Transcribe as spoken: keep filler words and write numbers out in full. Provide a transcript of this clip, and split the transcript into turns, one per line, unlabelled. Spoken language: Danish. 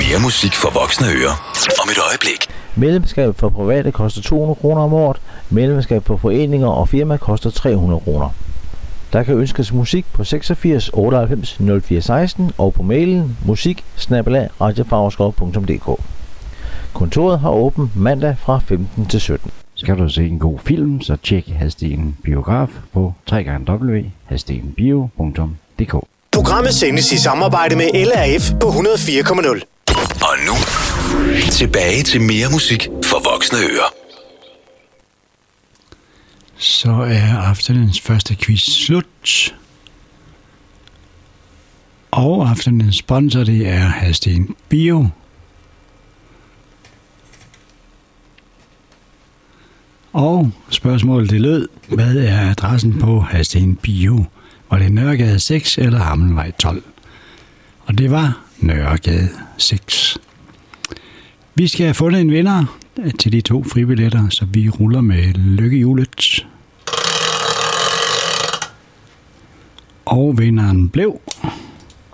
Mere musik for voksne ører. Om et øjeblik.
Medlemskab for private koster to hundrede kroner om året. Medlemskab for foreninger og firma koster tre hundrede kroner. Der kan ønskes musik på seksogfirs otteoghalvfems nul fire seksten og på mailen musik snabel-a radiofagerskov punktum d k. Kontoret har åbent mandag fra femten til sytten.
Skal du se en god film, så tjek Hadsten Biograf på w w w punktum hadsten bio punktum d k.
Programmet sendes i samarbejde med L R F på hundrede og fire komma nul.
Og nu, tilbage til mere musik for voksne ører.
Så er aftenens første quiz slut. Og aftenens sponsor, det er Hadsten Bio. Og spørgsmålet det lød, hvad er adressen på Hadsten Bio? Var det Nørregade seks eller Hammelvej tolv? Og det var Nørregade seks. Vi skal have fundet en vinder til de to fribilletter, så vi ruller med lykkehjulet. Og vinderen blev